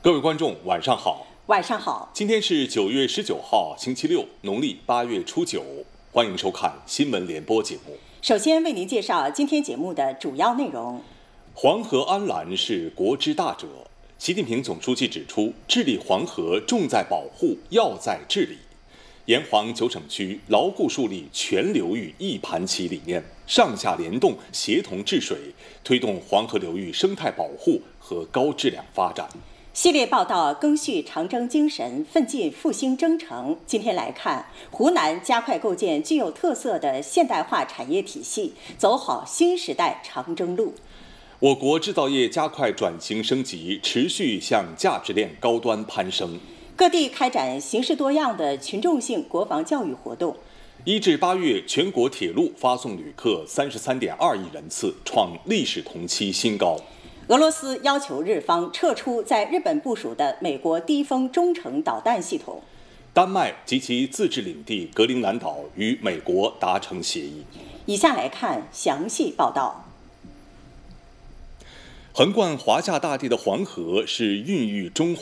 各位观众，晚上好。 晚上好。 今天是9月19号，星期六，农历8月初9。欢迎收看新闻联播节目。 首先为您介绍今天节目的主要内容。 黄河安澜是国之大者，习近平总书记指出，治理黄河重在保护，要在治理。沿黄9省区牢固树立全流域一盘棋理念，上下联动，协同治水，推动黄河流域生态保护和高质量发展。 系列报道赓续长征精神，奋进复兴征程。今天来看，湖南加快构建具有特色的现代化产业体系，走好新时代长征路。 我国制造业加快转型升级，持续向价值链高端攀升。 各地开展形式多样的群众性国防教育活动。 1至8月，全国铁路发送旅客33.2亿人次，创历史同期新高。 俄罗斯要求日方撤出在日本部署的美国低风中程导弹系统。 丹麦及其自治领地格陵兰岛与美国达成协议。 以下来看详细报道。 横贯华夏大地的黄河是孕育中